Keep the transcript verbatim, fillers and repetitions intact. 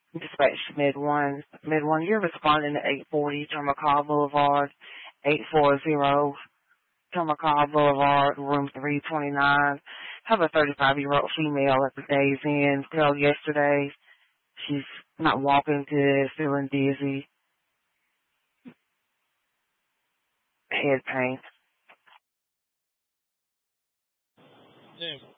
Dispatch Mid one. Mid one, you're responding to eight forty Termacall Boulevard, eight forty Termacall Boulevard, room three twenty-nine. Have a thirty-five-year-old female at the day's end. Girl, yesterday, she's not walking good, feeling dizzy, head pain. Damn.